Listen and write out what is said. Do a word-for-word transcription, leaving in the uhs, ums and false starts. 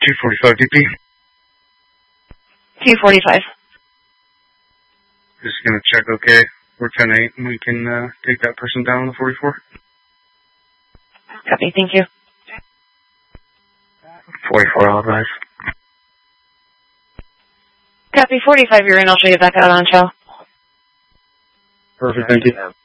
two forty-five D P. two forty-five. Just gonna check okay. We're ten eight and we can uh, take that person down on the forty-four. Copy, thank you. forty-four, I'll advise. Copy, forty-five, you're in. I'll show you back out on shell. Perfect, thank you.